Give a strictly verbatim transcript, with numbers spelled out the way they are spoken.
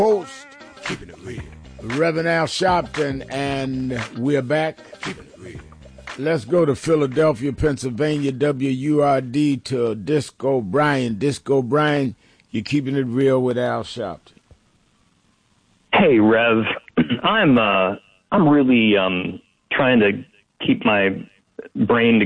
Host, keeping it real, Reverend Al Sharpton, and we're back. Keeping it real. Let's go to Philadelphia, Pennsylvania, W U R D, to Disco Brian. Disco Brian, you're keeping it real with Al Sharpton. Hey, Rev. I'm uh, I'm really um, trying to keep my brain